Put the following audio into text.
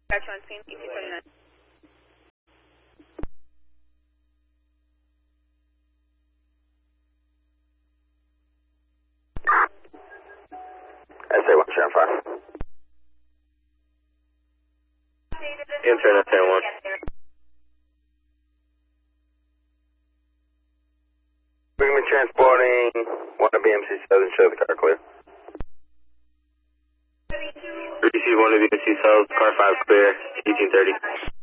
Got you on scene, ET29. SA1, Sharon 5. Intern SA1. We're going to be transporting one of BMC Southern, show the car clear. 3C1 of BMC South, car 5 clear, 1830.